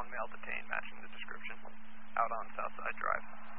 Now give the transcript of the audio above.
one male detained matching the description out on Southside Drive.